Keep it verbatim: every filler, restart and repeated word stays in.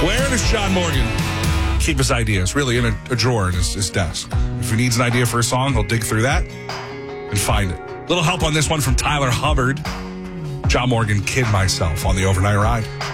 Where does John Morgan keep his ideas? Really in a, a drawer in his, his desk. If he needs an idea for a song, he'll dig through that and find it. Little help on this one from Tyler Hubbard. John Morgan, Kid Myself on the Overnight Ride.